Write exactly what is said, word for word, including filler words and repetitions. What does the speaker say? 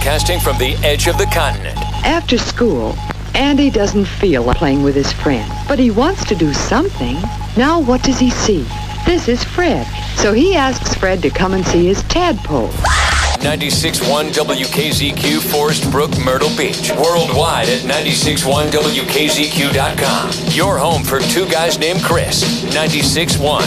broadcasting from the edge of the continent. After school, Andy doesn't feel like playing with his friends, but he wants to do something. Now what does he see? This is Fred. So he asks Fred to come and see his tadpole. ninety-six point one W K Z Q, Forest Brook, Myrtle Beach. Worldwide at ninety-six point one W K Z Q dot com. Your home for two guys named Chris. ninety-six point one